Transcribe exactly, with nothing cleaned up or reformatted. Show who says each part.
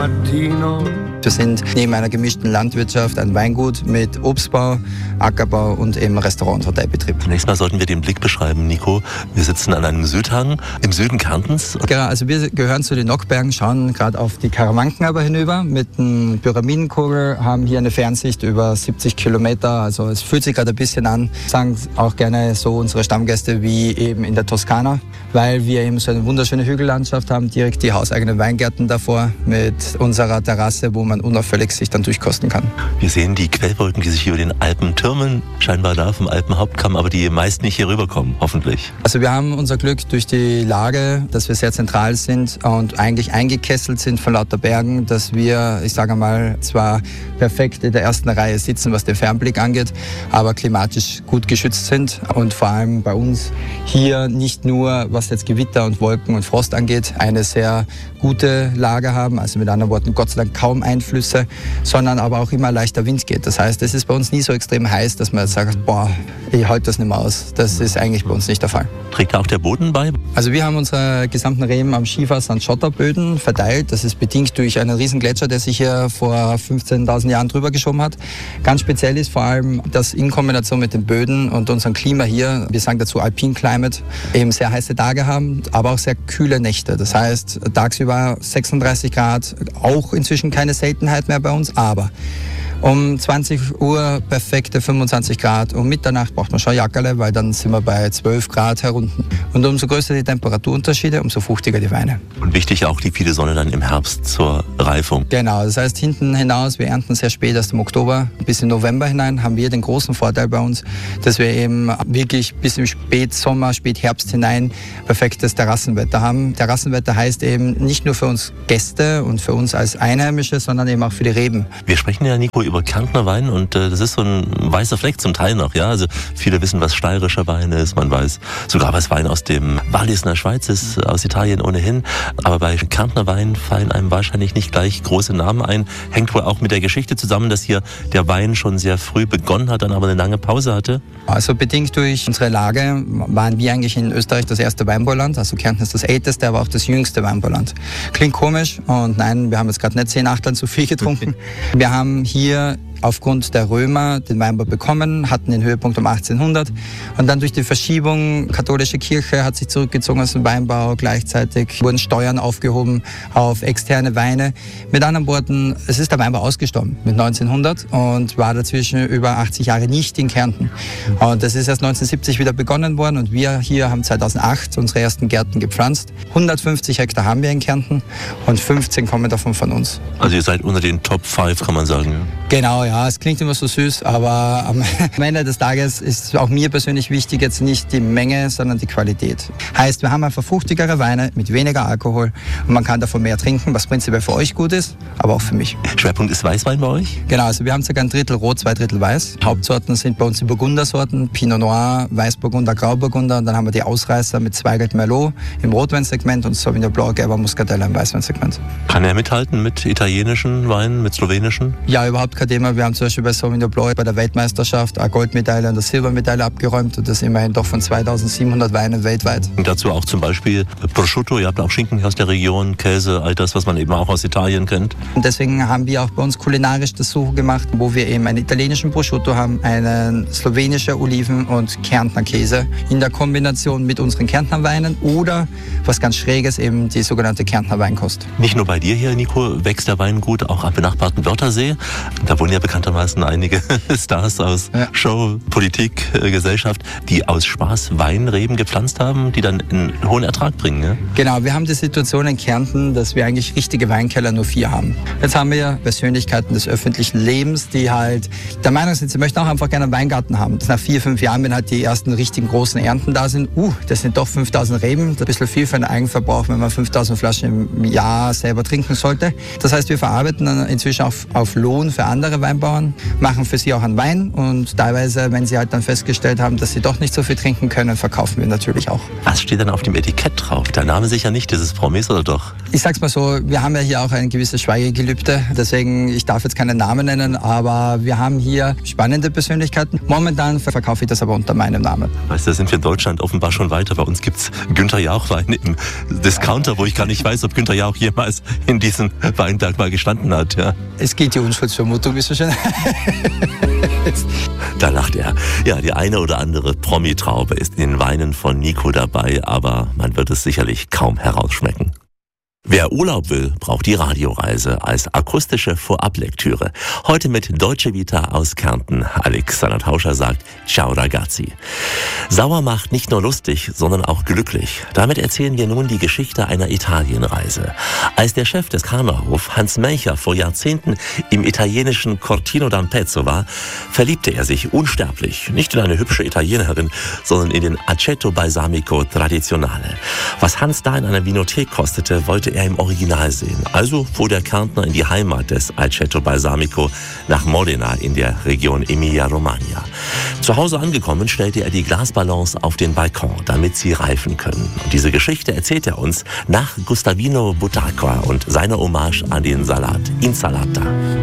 Speaker 1: Wir sind neben einer gemischten Landwirtschaft ein Weingut mit Obstbau, Ackerbau und eben Restaurant- und Hotelbetrieb.
Speaker 2: Zunächst mal sollten wir den Blick beschreiben, Nico. Wir sitzen an einem Südhang im Süden Kärntens.
Speaker 1: Genau, also wir gehören zu den Nockbergen, schauen gerade auf die Karawanken aber hinüber mit einem Pyramidenkogel, haben hier eine Fernsicht über siebzig Kilometer. Also es fühlt sich gerade ein bisschen an, sagen auch gerne so unsere Stammgäste wie eben in der Toskana, weil wir eben so eine wunderschöne Hügellandschaft haben, direkt die hauseigenen Weingärten davor mit unserer Terrasse, wo man unauffällig sich dann durchkosten kann.
Speaker 2: Wir sehen die Quellwolken, die sich über den Alpen türmen, scheinbar da vom Alpenhauptkamm, aber die meist nicht hier rüberkommen, hoffentlich.
Speaker 1: Also wir haben unser Glück durch die Lage, dass wir sehr zentral sind und eigentlich eingekesselt sind von lauter Bergen, dass wir, ich sage mal, zwar perfekt in der ersten Reihe sitzen, was den Fernblick angeht, aber klimatisch gut geschützt sind und vor allem bei uns hier nicht nur, was jetzt Gewitter und Wolken und Frost angeht, eine sehr gute Lage haben, also mit anderen Worten Gott sei Dank kaum Einflüsse, sondern aber auch immer leichter Wind geht. Das heißt, es ist bei uns nie so extrem heiß, dass man jetzt sagt, boah, ich halte das nicht mehr aus. Das ist eigentlich bei uns nicht der Fall.
Speaker 2: Trägt da auch der Boden bei?
Speaker 1: Also wir haben unsere gesamten Reben am Schiefer an Schotterböden verteilt. Das ist bedingt durch einen riesen Gletscher, der sich hier vor fünfzehntausend Jahren drüber geschoben hat. Ganz speziell ist vor allem, dass in Kombination mit den Böden und unserem Klima hier, wir sagen dazu Alpine Climate, eben sehr heiße Tage haben, aber auch sehr kühle Nächte. Das heißt, tagsüber sechsunddreißig Grad, auch inzwischen keine Seltenheit mehr bei uns, aber um zwanzig Uhr perfekte fünfundzwanzig Grad. Um Mitternacht braucht man schon Jackerle, weil dann sind wir bei zwölf Grad herunten. Und umso größer die Temperaturunterschiede, umso fruchtiger die Weine.
Speaker 2: Und wichtig auch die viele Sonne dann im Herbst zur Reifung.
Speaker 1: Genau, das heißt hinten hinaus, wir ernten sehr spät, erst im Oktober bis im November hinein, haben wir den großen Vorteil bei uns, dass wir eben wirklich bis im Spätsommer, Spätherbst hinein perfektes Terrassenwetter haben. Terrassenwetter heißt eben nicht nur für uns Gäste und für uns als Einheimische, sondern eben auch für die Reben.
Speaker 2: Wir sprechen ja, Nico, über Kärntner Wein und äh, das ist so ein weißer Fleck zum Teil noch, ja. Also viele wissen, was steirischer Wein ist, man weiß sogar, was Wein aus dem Wallis in der Schweiz ist, aus Italien ohnehin. Aber bei Kärntner Wein fallen einem wahrscheinlich nicht gleich große Namen ein. Hängt wohl auch mit der Geschichte zusammen, dass hier der Wein schon sehr früh begonnen hat, dann aber eine lange Pause hatte.
Speaker 1: Also bedingt durch unsere Lage waren wir eigentlich in Österreich das erste Weinbauland. Also Kärnten ist das älteste, aber auch das jüngste Weinbauland. Klingt komisch und nein, wir haben jetzt gerade nicht zehn Achteln zu viel getrunken. Wir haben hier aufgrund der Römer den Weinbau bekommen, hatten den Höhepunkt um achtzehnhundert und dann durch die Verschiebung, katholische Kirche hat sich zurückgezogen aus dem Weinbau, gleichzeitig wurden Steuern aufgehoben auf externe Weine. Mit anderen Worten, es ist der Weinbau ausgestorben mit neunzehnhundert und war dazwischen über achtzig Jahre nicht in Kärnten. Und das ist erst neunzehnhundertsiebzig wieder begonnen worden und wir hier haben zweitausendacht unsere ersten Gärten gepflanzt. hundertfünfzig Hektar haben wir in Kärnten und fünfzehn kommen davon von uns.
Speaker 2: Also ihr seid unter den Top fünf, kann man sagen.
Speaker 1: Genau, ja, es klingt immer so süß, aber am Ende des Tages ist auch mir persönlich wichtig jetzt nicht die Menge, sondern die Qualität. Heißt, wir haben einfach fruchtigere Weine mit weniger Alkohol und man kann davon mehr trinken, was prinzipiell für euch gut ist, aber auch für mich.
Speaker 2: Schwerpunkt ist Weißwein bei euch?
Speaker 1: Genau, also wir haben ca. ein Drittel Rot, zwei Drittel Weiß. Hauptsorten sind bei uns die Burgundersorten, Pinot Noir, Weißburgunder, Grauburgunder und dann haben wir die Ausreißer mit Zweigelt Merlot im Rotweinsegment und Sauvignon Blanc, Gerber Muscatella im Weißweinsegment.
Speaker 2: Kann er mithalten mit italienischen Weinen, mit slowenischen?
Speaker 1: Ja, überhaupt kein Thema. Wir haben zum Beispiel bei Sauvignon Blanc bei der Weltmeisterschaft eine Goldmedaille und eine Silbermedaille abgeräumt und das immerhin doch von zweitausendsiebenhundert Weinen weltweit.
Speaker 2: Und dazu auch zum Beispiel Prosciutto, ihr habt auch Schinken aus der Region, Käse, all das, was man eben auch aus Italien kennt.
Speaker 1: Und deswegen haben wir auch bei uns kulinarisch das so gemacht, wo wir eben einen italienischen Prosciutto haben, einen slowenischen Oliven- und Kärntner Käse in der Kombination mit unseren Kärntner Weinen oder was ganz Schräges, eben die sogenannte Kärntner Weinkost.
Speaker 2: Nicht nur bei dir hier, Nico, wächst der Wein gut, auch am benachbarten Wörthersee. Da wohnen ja bekanntermaßen einige Stars aus ja. Show, Politik, äh, Gesellschaft, die aus Spaß Weinreben gepflanzt haben, die dann einen hohen Ertrag bringen. Ja?
Speaker 1: Genau, wir haben die Situation in Kärnten, dass wir eigentlich richtige Weinkeller nur vier haben. Jetzt haben wir Persönlichkeiten des öffentlichen Lebens, die halt der Meinung sind, sie möchten auch einfach gerne einen Weingarten haben. Nach vier, fünf Jahren, wenn halt die ersten richtigen großen Ernten da sind, uh, das sind doch fünftausend Reben, das ist ein bisschen viel für einen Eigenverbrauch, wenn man fünftausend Flaschen im Jahr selber trinken sollte. Das heißt, wir verarbeiten dann inzwischen auf, auf Lohn für andere Weinbauern Weinbauern, machen für sie auch einen Wein und teilweise, wenn sie halt dann festgestellt haben, dass sie doch nicht so viel trinken können, verkaufen wir natürlich auch.
Speaker 2: Was steht denn auf dem Etikett drauf? Der Name sicher nicht dieses Promis, oder doch?
Speaker 1: Ich sag's mal so, wir haben ja hier auch ein gewisses Schweigegelübde, deswegen, ich darf jetzt keinen Namen nennen, aber wir haben hier spannende Persönlichkeiten. Momentan verkaufe ich das aber unter meinem Namen.
Speaker 2: Weißt du, da sind wir in Deutschland offenbar schon weiter. Bei uns gibt's Günther Jauch-Wein im Discounter, wo ich gar nicht weiß, ob Günther Jauch jemals in diesem Weinberg mal gestanden hat. Ja.
Speaker 1: Es geht die Unschuldsvermutung, wie so schön.
Speaker 2: Da lacht er. Ja, die eine oder andere Promi-Traube ist in den Weinen von Nico dabei, aber man wird es sicherlich kaum herausschmecken. Wer Urlaub will, braucht die Radioreise als akustische Vorablektüre. Heute mit Deutsche Vita aus Kärnten. Alexander Tauscher sagt Ciao ragazzi. Sauer macht nicht nur lustig, sondern auch glücklich. Damit erzählen wir nun die Geschichte einer Italienreise. Als der Chef des Karnerhof, Hans Melcher, vor Jahrzehnten im italienischen Cortino d'Ampezzo war, verliebte er sich unsterblich, nicht in eine hübsche Italienerin, sondern in den Aceto Balsamico Tradizionale. Was Hans da in einer Vinothek kostete, wollte er im Original sehen. Also fuhr der Kärntner in die Heimat des Aceto Balsamico nach Modena in der Region Emilia-Romagna. Zu Hause angekommen, stellte er die Glasballons auf den Balkon, damit sie reifen können. Und diese Geschichte erzählt er uns nach Gustavino Butacqua und seiner Hommage an den Salat Insalata.